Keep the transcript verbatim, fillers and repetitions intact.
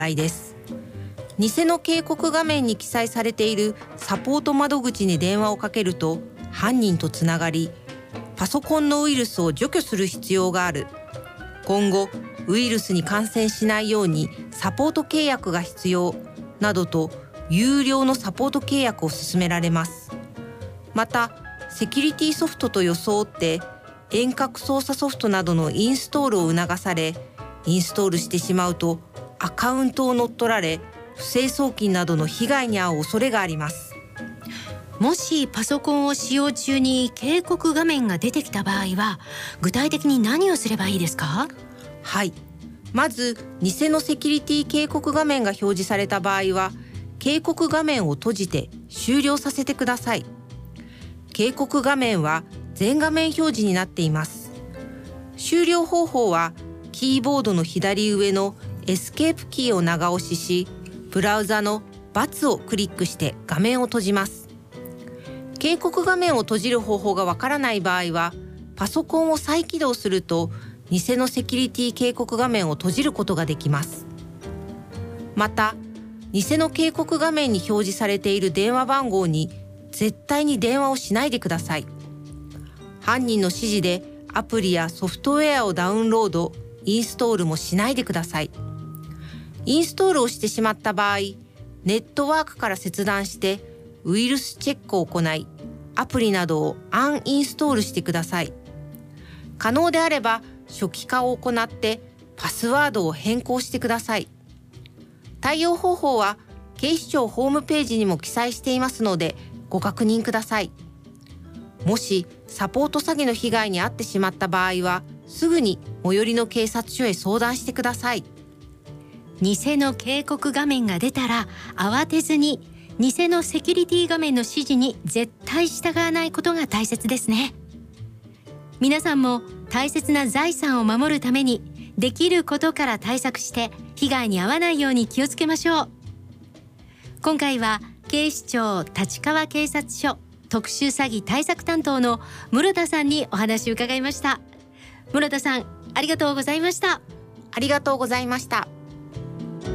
題です。偽の警告画面に記載されているサポート窓口に電話をかけると犯人とつながり、パソコンのウイルスを除去する必要がある。今後ウイルスに感染しないようにサポート契約が必要などと有料のサポート契約を勧められます。またセキュリティソフトと装って遠隔操作ソフトなどのインストールを促され、インストールしてしまうとアカウントを乗っ取られ、不正送金などの被害に遭う恐れがあります。 もしパソコンを使用中に警告画面が出てきた場合は、具体的に何をすればいいですか？ はい、まず偽のセキュリティ警告画面が表示された場合は、警告画面を閉じて終了させてください。警告画面は全画面表示になっています。終了方法はキーボードの左上のエスケープキーを長押しし、ブラウザの×をクリックして画面を閉じます。警告画面を閉じる方法がわからない場合は、パソコンを再起動すると偽のセキュリティ警告画面を閉じることができます。また、偽の警告画面に表示されている電話番号に絶対に電話をしないでください。犯人の指示でアプリやソフトウェアをダウンロード、インストールもしないでください。インストールをしてしまった場合、ネットワークから切断してウイルスチェックを行い、アプリなどをアンインストールしてください。可能であれば初期化を行ってパスワードを変更してください。対応方法は警視庁ホームページにも記載していますのでご確認ください。もしサポート詐欺の被害に遭ってしまった場合は、すぐに最寄りの警察署へ相談してください。 偽の警告画面が出たら慌てずに偽のセキュリティ画面の指示に絶対従わないことが大切ですね。皆さんも大切な財産を守るためにできることから対策して被害に遭わないように気をつけましょう。今回は警視庁立川警察署特殊詐欺対策担当の室田さんにお話を伺いました。室田さん、ありがとうございました。 ありがとうございました。